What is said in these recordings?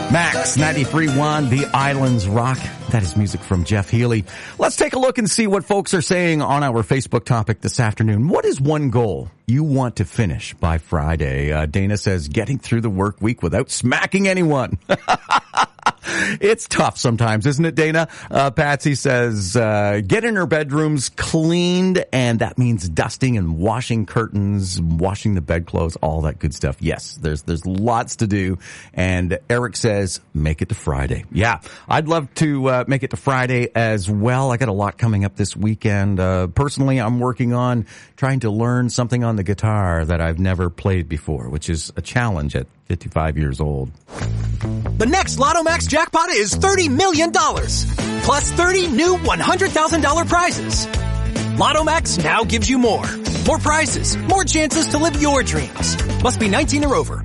Max 93.1, The Islands Rock. That is music from Jeff Healey. Let's take a look and see what folks are saying on our Facebook topic this afternoon. What is one goal you want to finish by Friday? Dana says, getting through the work week without smacking anyone. It's tough sometimes, isn't it, Dana? Patsy says, getting her bedrooms cleaned, and that means dusting and washing curtains, washing the bedclothes, all that good stuff. Yes, there's lots to do. And Eric says, make it to Friday. Yeah, I'd love to make it to Friday as well. I got a lot coming up this weekend. Personally, I'm working on trying to learn something on the guitar that I've never played before, which is a challenge at 55 years old. The next Lotto Max jackpot is $30 million, plus 30 new $100,000 prizes. Lotto Max now gives you more. More prizes, more chances to live your dreams. Must be 19 or over.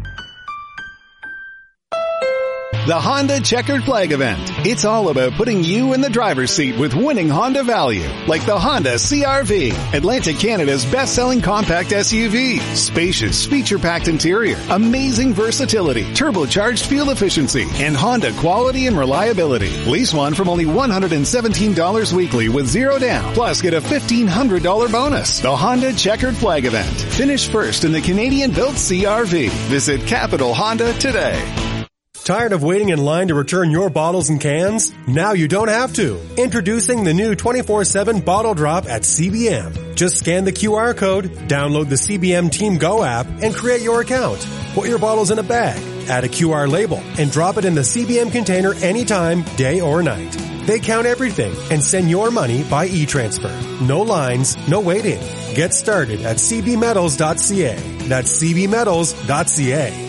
The Honda Checkered Flag Event. It's all about putting you in the driver's seat with winning Honda value, like the Honda CR-V, Atlantic Canada's best-selling compact SUV. Spacious, feature-packed interior, amazing versatility, turbocharged fuel efficiency, and Honda quality and reliability. Lease one from only $117 weekly with zero down. Plus, get a $1,500 bonus. The Honda Checkered Flag Event. Finish first in the Canadian-built CR-V. Visit Capital Honda today. Tired of waiting in line to return your bottles and cans? Now you don't have to. Introducing the new 24/7 Bottle Drop at CBM. Just scan the QR code, download the CBM Team Go app, and create your account. Put your bottles in a bag, add a QR label, and drop it in the CBM container anytime, day or night. They count everything and send your money by e-transfer. No lines, no waiting. Get started at cbmetals.ca. That's cbmetals.ca.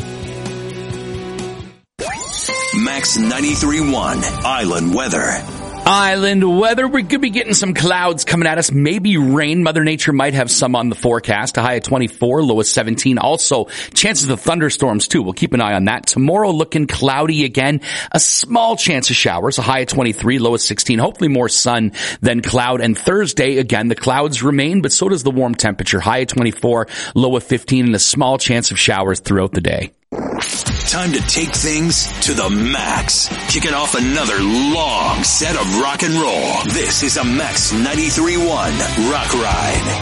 Max 93.1 Island Weather. Island weather. We could be getting some clouds coming at us. Maybe rain. Mother Nature might have some on the forecast. A high of 24, low of 17. Also, chances of thunderstorms too. We'll keep an eye on that. Tomorrow looking cloudy again. A small chance of showers. A high of 23, low of 16. Hopefully more sun than cloud. And Thursday, again, the clouds remain, but so does the warm temperature. High of 24, low of 15, and a small chance of showers throughout the day. Time to take things to the max. Kicking off another long set of rock and roll. This is a Max 93.1 Rock Ride.